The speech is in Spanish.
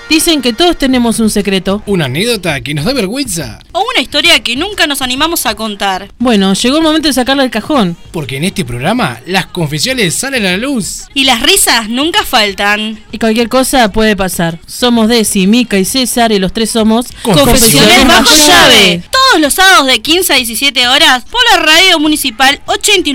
Dicen que todos tenemos un secreto. Una anécdota que nos da vergüenza. O una historia que nunca nos animamos a contar. Bueno, llegó el momento de sacarla del cajón. Porque en este programa las confesiones salen a la luz. Y las risas nunca faltan. Y cualquier cosa puede pasar. Somos Desi, Mica y César y los tres somos... Confesiones bajo llave. Todos los sábados de 15 a 17 horas por la radio municipal 89.